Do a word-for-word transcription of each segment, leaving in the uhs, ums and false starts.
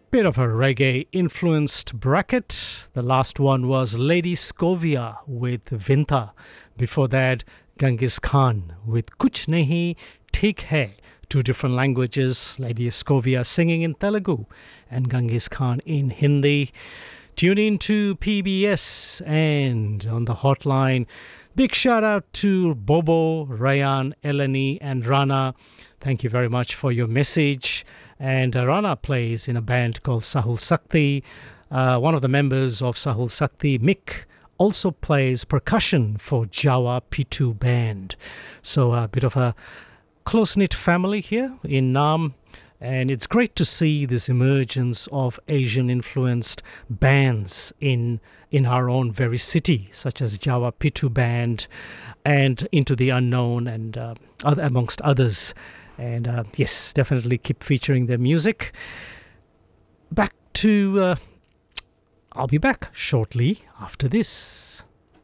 Bit of a reggae influenced bracket. The last one was Lady Scovia with Vinta. Before that, Genghis Khan with Kuch Nahi Theek Hai. Two different languages. Lady Scovia singing in Telugu and Genghis Khan in Hindi. Tune in to P B S and on the hotline. Big shout out to Bobo, Rayan, Eleni and Rana. Thank you very much for your message. And uh, Rana plays in a band called Sahul Sakti. Uh, one of the members of Sahul Sakti, Mick, also plays percussion for Jawa Pitu Band. So a bit of a close-knit family here in Nam. And it's great to see this emergence of Asian-influenced bands in in our own very city, such as Jawa Pitu Band and Into the Unknown and uh, other, amongst others. And uh, yes, definitely keep featuring their music. Back to... Uh, I'll be back shortly after this.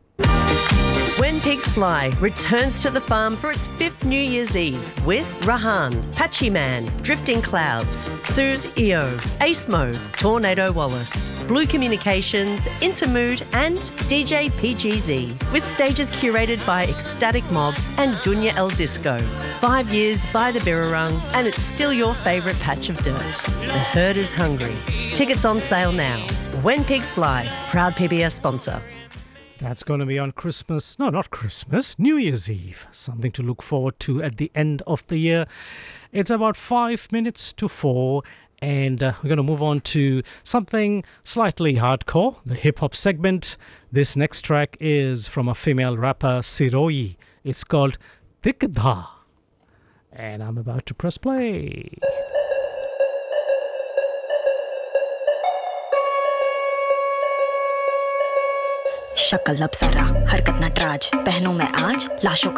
When Pigs Fly returns to the farm for its fifth New Year's Eve with Rahan, Patchy Man, Drifting Clouds, Suze E O, Ace Mo, Tornado Wallace, Blue Communications, Intermood and D J P G Z with stages curated by Ecstatic Mob and Dunya El Disco. Five years by the Birrarung and it's still your favourite patch of dirt. The herd is hungry. Tickets on sale now. When Pigs Fly, proud P B S sponsor. That's going to be on Christmas. No, not Christmas. New Year's Eve. Something to look forward to at the end of the year. It's about five minutes to four. And uh, we're going to move on to something slightly hardcore, the hip-hop segment. This next track is from a female rapper, Siroi. It's called Tikda. And I'm about to press play. शक्ल अब सारा हरकत नटराज पहनूं मैं आज लाशों